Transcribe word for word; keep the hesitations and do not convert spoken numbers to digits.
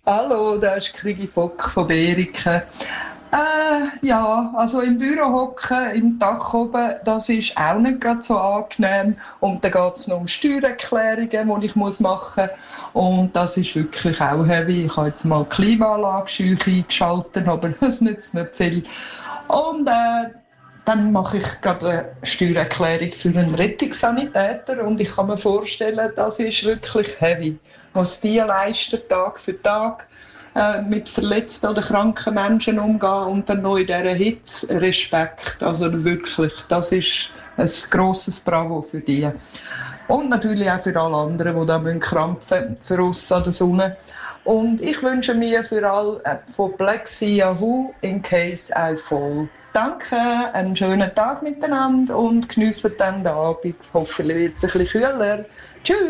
Hallo, da ist Krigi Fock von Beriken. Äh, ja, also im Büro hocken, im Dach oben, das ist auch nicht gerade so angenehm. Und dann geht es noch um Steuererklärungen, die ich muss machen muss. Und das ist wirklich auch heavy. Ich habe jetzt mal die Klimaanlage scheu eingeschaltet, aber das nützt nicht viel. Und äh, dann mache ich gerade eine Steuererklärung für einen Rettungssanitäter und ich kann mir vorstellen, das ist wirklich heavy, was die leisten Tag für Tag äh, mit verletzten oder kranken Menschen umgehen und dann noch in dieser Hitze. Respekt, also wirklich, das ist ein grosses Bravo für die. Und natürlich auch für alle anderen, die da krampfen für uns an der Sonne. Und ich wünsche mir für alle äh, von Black Sea Yahoo in case I fall. Danke, einen schönen Tag miteinander und geniessen dann den Abend. Hoffentlich wird es ein bisschen kühler. Tschüss!